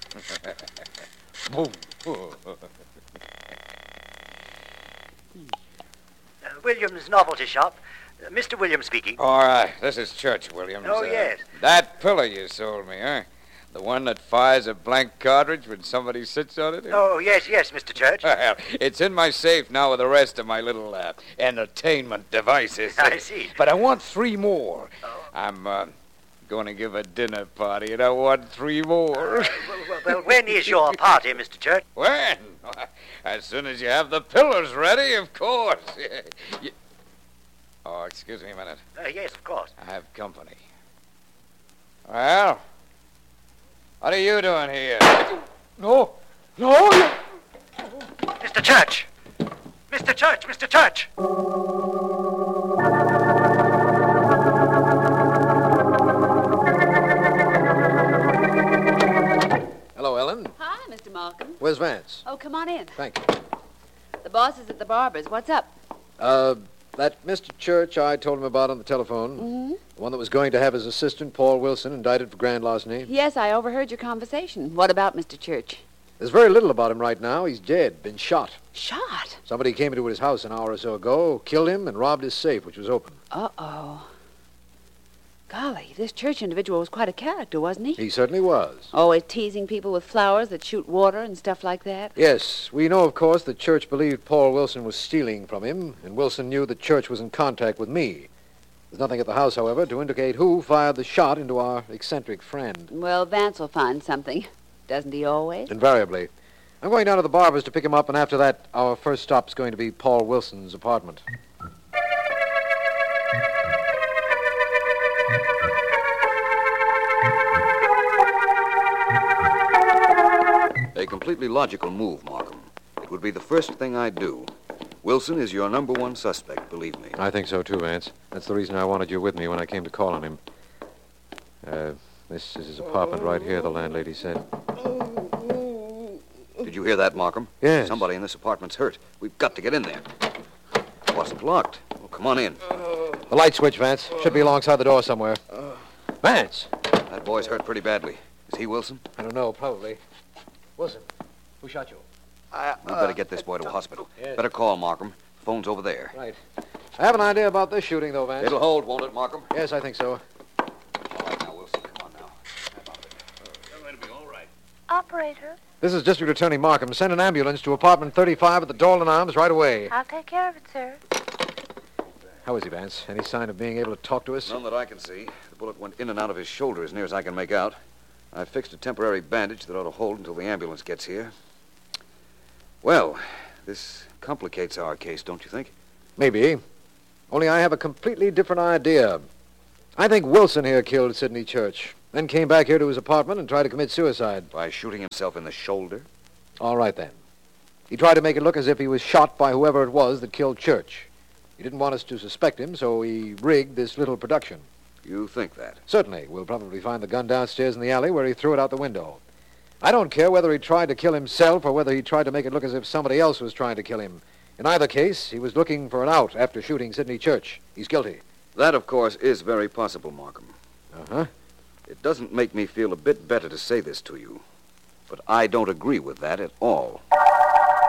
Williams Novelty Shop. Mr. Williams speaking. All right, this is Church, Williams. Oh, yes. That pillow you sold me, huh? The one that fires a blank cartridge when somebody sits on it? Oh, yes, Mr. Church. Well, it's in my safe now with the rest of my little entertainment devices. I see. But I want 3 more. Oh. I'm going to give a dinner party, and I want 3 more. Well, when is your party, Mr. Church? When? As soon as you have the pillars ready, of course. Oh, excuse me a minute. Yes, of course. I have company. Well, what are you doing here? No. Mr. Church! Mr. Church! Mr. Church! Hello, Ellen. Hi, Mr. Malcolm. Where's Vance? Oh, come on in. Thank you. The boss is at the barber's. What's up? That Mr. Church I told him about on the telephone, the one that was going to have his assistant, Paul Wilson, indicted for grand larceny. Yes, I overheard your conversation. What about Mr. Church? There's very little about him right now. He's dead, been shot. Shot? Somebody came into his house an hour or so ago, killed him, and robbed his safe, which was open. Uh-oh. Golly, this Church individual was quite a character, wasn't he? He certainly was. Always teasing people with flowers that shoot water and stuff like that. Yes, we know, of course, that Church believed Paul Wilson was stealing from him, and Wilson knew that Church was in contact with me. There's nothing at the house, however, to indicate who fired the shot into our eccentric friend. Well, Vance will find something. Doesn't he always? Invariably. I'm going down to the barber's to pick him up, and after that, our first stop's going to be Paul Wilson's apartment. A completely logical move, Markham. It would be the first thing I'd do. Wilson is your number 1 suspect, believe me. I think so, too, Vance. That's the reason I wanted you with me when I came to call on him. This is his apartment right here, the landlady said. Did you hear that, Markham? Yes. Somebody in this apartment's hurt. We've got to get in there. It wasn't locked. Well, come on in. The light switch, Vance. Should be alongside the door somewhere. Vance! That boy's hurt pretty badly. Is he Wilson? I don't know, probably. Wilson, who shot you? We better get this boy to a hospital. Yes. Better call, Markham. Phone's over there. Right. I have an idea about this shooting, though, Vance. It'll hold, won't it, Markham? Yes, I think so. All right now, Wilson. Come on now. It'll be all right. Operator, This is District Attorney Markham. Send an ambulance to apartment 35 at the Dolan Arms right away. I'll take care of it, sir. How is he, Vance? Any sign of being able to talk to us? None that I can see. The bullet went in and out of his shoulder as near as I can make out. I fixed a temporary bandage that ought to hold until the ambulance gets here. Well, this complicates our case, don't you think? Maybe. Only I have a completely different idea. I think Wilson here killed Sidney Church, then came back here to his apartment and tried to commit suicide. By shooting himself in the shoulder? All right, then. He tried to make it look as if he was shot by whoever it was that killed Church. He didn't want us to suspect him, so he rigged this little production. You think that? Certainly. We'll probably find the gun downstairs in the alley where he threw it out the window. I don't care whether he tried to kill himself or whether he tried to make it look as if somebody else was trying to kill him. In either case, he was looking for an out after shooting Sidney Church. He's guilty. That, of course, is very possible, Markham. Uh-huh. It doesn't make me feel a bit better to say this to you, but I don't agree with that at all.